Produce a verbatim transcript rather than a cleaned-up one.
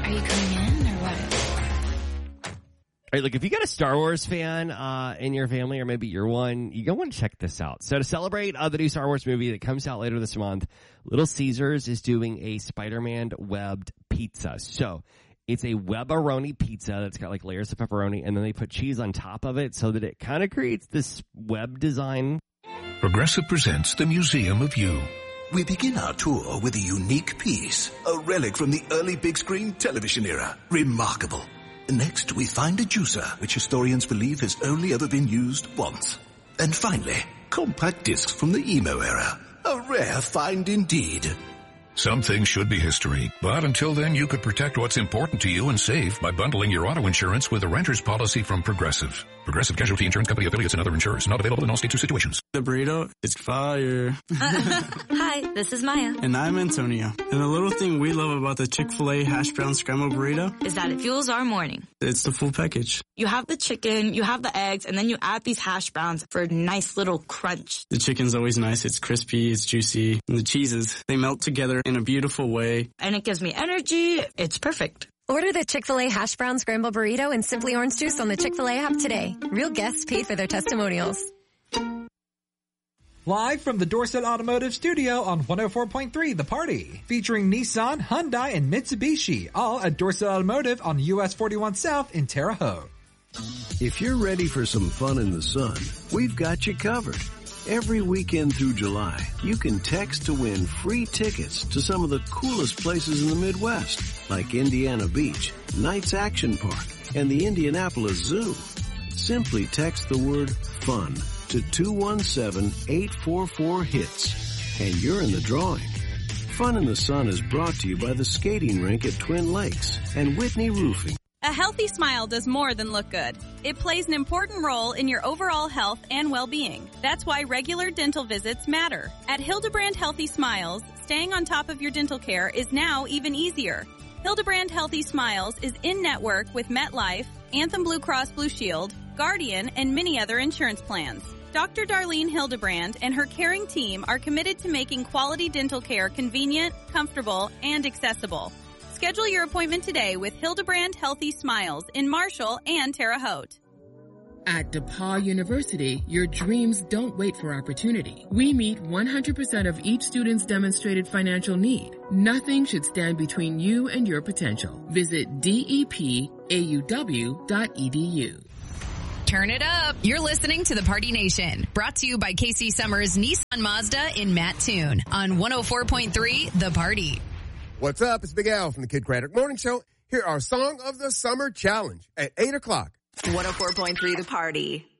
Are you coming in or what? All right, look, if you got a Star Wars fan uh, in your family, or maybe you're one, you go want to check this out. So to celebrate uh, the new Star Wars movie that comes out later this month, Little Caesars is doing a Spider-Man webbed pizza. So it's a webberoni pizza that's got like layers of pepperoni, and then they put cheese on top of it so that it kind of creates this web design. Progressive presents the Museum of You. We begin our tour with a unique piece, a relic from the early big screen television era. Remarkable. Next, we find a juicer, which historians believe has only ever been used once. And finally, compact discs from the emo era. A rare find indeed. Some things should be history, but until then you could protect what's important to you and save by bundling your auto insurance with a renter's policy from Progressive. Progressive Casualty Insurance Company affiliates and other insurers. Not available in all states or situations. The burrito is fire. Hi, this is Maya. And I'm Antonio. And the little thing we love about the Chick-fil-A hash brown scrambled burrito is that it fuels our morning. It's the full package. You have the chicken, you have the eggs, and then you add these hash browns for a nice little crunch. The chicken's always nice. It's crispy, it's juicy. And the cheeses, they melt together in a beautiful way. And it gives me energy. It's perfect. Order the Chick-fil-A Hash Brown Scramble Burrito and Simply Orange Juice on the Chick-fil-A app today. Real guests paid for their testimonials. Live from the Dorset Automotive Studio on one oh four point three The Party. Featuring Nissan, Hyundai, and Mitsubishi. All at Dorset Automotive on U S forty-one South in Terre Haute. If you're ready for some fun in the sun, we've got you covered. Every weekend through July, you can text to win free tickets to some of the coolest places in the Midwest, like Indiana Beach, Knights Action Park, and the Indianapolis Zoo. Simply text the word FUN to two one seven, eight four four, HITS, and you're in the drawing. Fun in the Sun is brought to you by the skating rink at Twin Lakes and Whitney Roofing. A healthy smile does more than look good. It plays an important role in your overall health and well-being. That's why regular dental visits matter. At Hildebrand Healthy Smiles, staying on top of your dental care is now even easier. Hildebrand Healthy Smiles is in-network with MetLife, Anthem Blue Cross Blue Shield, Guardian, and many other insurance plans. Doctor Darlene Hildebrand and her caring team are committed to making quality dental care convenient, comfortable, and accessible. Schedule your appointment today with Hildebrand Healthy Smiles in Marshall and Terre Haute. At DePaul University, your dreams don't wait for opportunity. We meet one hundred percent of each student's demonstrated financial need. Nothing should stand between you and your potential. Visit D E P A U W dot E D U. Turn it up. You're listening to The Party Nation. Brought to you by Casey Summers Nissan Mazda in Mattoon on one oh four point three The Party. What's up? It's Big Al from the Kid Craddock Morning Show. Here are Song of the Summer Challenge at eight o'clock. one oh four point three The Party.